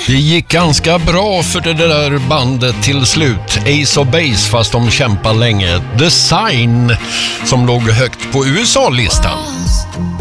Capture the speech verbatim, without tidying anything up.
Det gick ganska bra för det där bandet till slut. Ace of Base, fast de kämpar länge. The Sign, som låg högt på U S A-listan.